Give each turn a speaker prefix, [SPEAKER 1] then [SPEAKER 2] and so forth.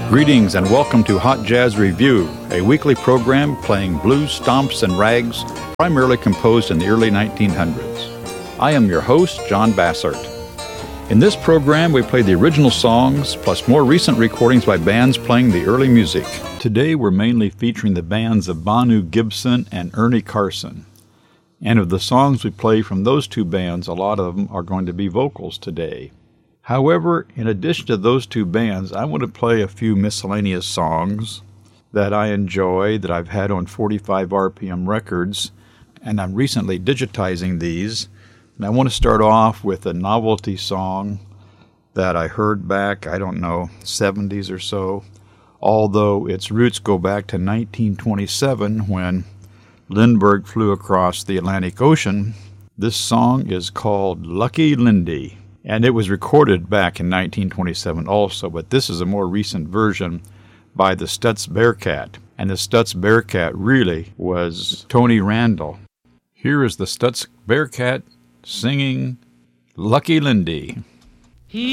[SPEAKER 1] Greetings and welcome to Hot Jazz Review, a weekly program playing blues, stomps, and rags, primarily composed in the early 1900s. I am your host, John Bassert. In this program, we play the original songs, plus more recent recordings by bands playing the early music. Today, we're mainly featuring the bands of Bonu Gibson and Ernie Carson. And of the songs we play from those two bands, a lot of them are going to be vocals today. However, in addition to those two bands, I want to play a few miscellaneous songs that I enjoy, that I've had on 45 RPM records, and I'm recently digitizing these. And I want to start off with a novelty song that I heard back, 70s or so, although its roots go back to 1927 when Lindbergh flew across the Atlantic Ocean. This song is called Lucky Lindy. And it was recorded back in 1927 also, but this is a more recent version by the Stutz Bearcat. And the Stutz Bearcat really was Tony Randall. Here is the Stutz Bearcat singing Lucky Lindy.